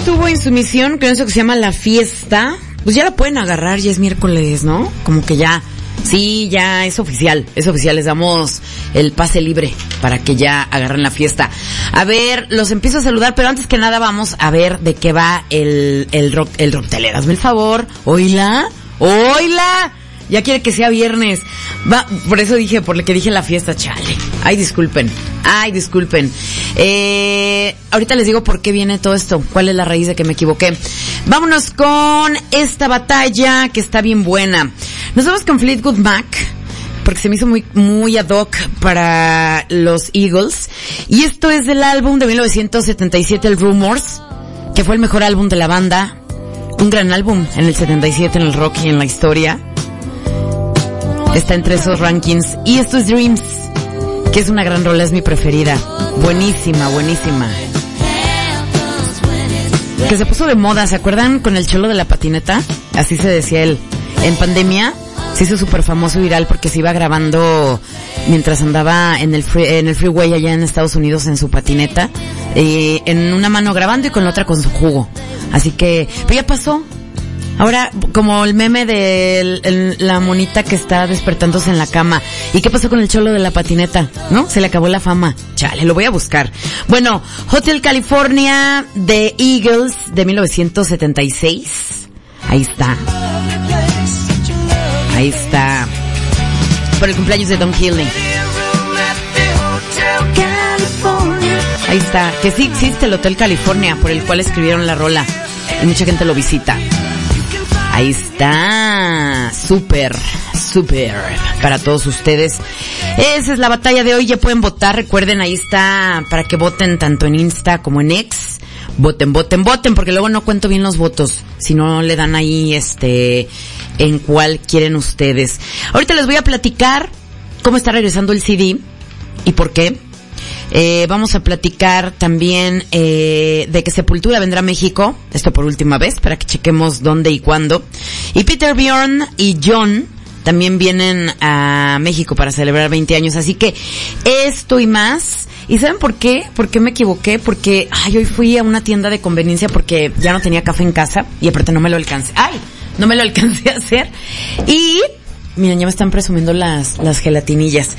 estuvo en su misión con eso que se llama La Fiesta. Pues ya la pueden agarrar, ya es miércoles, ¿no? Como que ya, sí, ya es oficial, les damos el pase libre para que ya agarren La Fiesta. A ver, los empiezo a saludar, pero antes que nada vamos a ver de qué va el Rockteler. Hazme el favor, oíla. Ya quiere que sea viernes. Va, por eso dije, por lo que dije La Fiesta, chale. Ay, disculpen. Ahorita les digo por qué viene todo esto, cuál es la raíz de que me equivoqué. Vámonos con esta batalla que está bien buena. Nos vamos con Fleetwood Mac, porque se me hizo muy ad hoc para los Eagles. Y esto es del álbum de 1977, el Rumors, que fue el mejor álbum de la banda. Un gran álbum en el 77 en el rock y en la historia. Está entre esos rankings. Y esto es Dreams, que es una gran rola, es mi preferida. Buenísima. Que se puso de moda, ¿se acuerdan? Con el cholo de la patineta. Así se decía él. En pandemia se hizo súper famoso y viral porque se iba grabando mientras andaba en el freeway allá en Estados Unidos en su patineta. En una mano grabando y con la otra con su jugo. Así que, pero ya pasó. Ahora, como el meme de la monita que está despertándose en la cama. ¿Y qué pasó con el cholo de la patineta? ¿No? Se le acabó la fama. Chale, lo voy a buscar. Bueno, Hotel California de Eagles de 1976. Ahí está. Por el cumpleaños de Don Healy. Ahí está. Que sí existe el Hotel California, por el cual escribieron la rola. Y mucha gente lo visita. Ahí está, súper para todos ustedes. Esa es la batalla de hoy, ya pueden votar, recuerden, ahí está para que voten tanto en Insta como en X. Voten, porque luego no cuento bien los votos, si no le dan ahí en cuál quieren ustedes. Ahorita les voy a platicar cómo está regresando el CD y por qué. Vamos a platicar también de que Sepultura vendrá a México, esto por última vez, para que chequemos dónde y cuándo. Y Peter Bjorn y John también vienen a México para celebrar 20 años, así que esto y más. ¿Y saben por qué? ¿Por qué me equivoqué? Porque hoy fui a una tienda de conveniencia porque ya no tenía café en casa y aparte no me lo alcancé a hacer. Y miren, ya me están presumiendo las gelatinillas.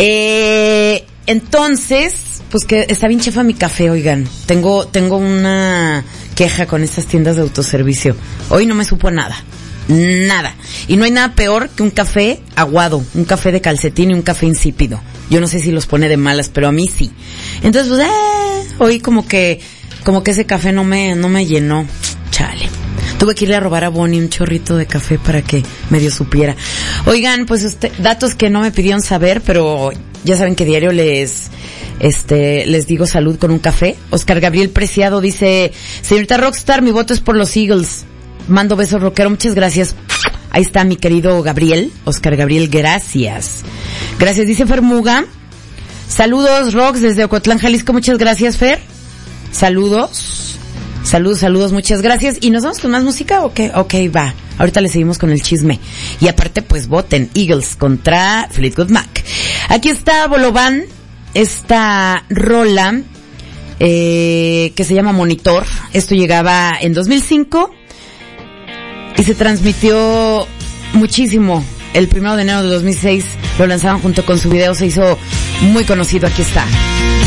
Entonces, pues que está bien chefa mi café, oigan. Tengo una queja con estas tiendas de autoservicio. Hoy no me supo nada. Y no hay nada peor que un café aguado, un café de calcetín y un café insípido. Yo no sé si los pone de malas, pero a mí sí. Entonces, pues, hoy como que ese café no me llenó. Chale. Tuve que irle a robar a Bonnie un chorrito de café para que medio supiera. Oigan, pues datos que no me pidieron saber, pero ya saben que diario les digo salud con un café. Oscar Gabriel Preciado dice: señorita Rockstar, mi voto es por los Eagles. Mando besos rockero, muchas gracias. Ahí está mi querido Gabriel, Oscar Gabriel, gracias. Gracias, dice Fermuga. Saludos, Rocks, desde Ocotlán, Jalisco, muchas gracias, Fer. Saludos, muchas gracias. ¿Y nos vamos con más música o qué? Ok, va. Ahorita le seguimos con el chisme. Y aparte, pues voten Eagles contra Fleetwood Mac. Aquí está Bolovan, esta rola que se llama Monitor. Esto llegaba en 2005 y se transmitió muchísimo. El 1 de enero de 2006 lo lanzaban junto con su video, se hizo muy conocido. Aquí está.